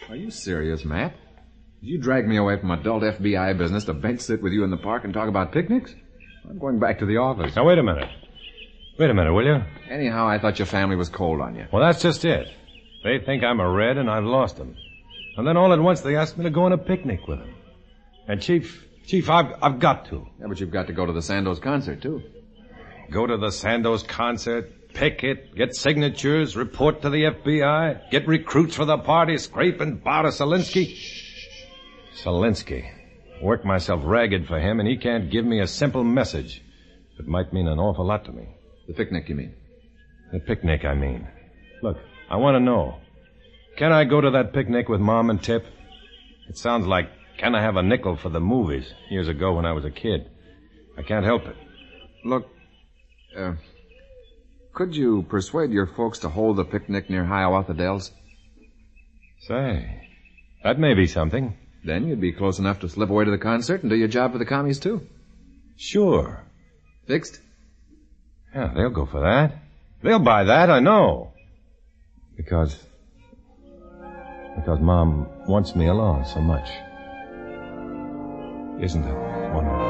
Are you serious, Matt? Did you drag me away from adult FBI business to bench sit with you in the park and talk about picnics? I'm going back to the office. Now, wait a minute. Wait a minute, will you? Anyhow, I thought your family was cold on you. Well, that's just it. They think I'm a red and I've lost them. And then all at once they asked me to go on a picnic with them. And Chief, I've got to. Yeah, but you've got to go to the Sandoz concert, too. Go to the Sandoz concert, picket, get signatures, report to the FBI, get recruits for the party, scrape and bar Selinsky. Selinsky. Work myself ragged for him, and he can't give me a simple message. It might mean an awful lot to me. The picnic, you mean? The picnic, I mean. Look, I want to know. Can I go to that picnic with Mom and Tip? It sounds like, can I have a nickel for the movies years ago when I was a kid? I can't help it. Look, could you persuade your folks to hold the picnic near Hiawatha Dells? Say, that may be something. Then you'd be close enough to slip away to the concert and do your job for the commies, too. Sure. Fixed? Yeah, they'll go for that. They'll buy that, I know. Because Mom wants me along so much. Isn't it wonderful?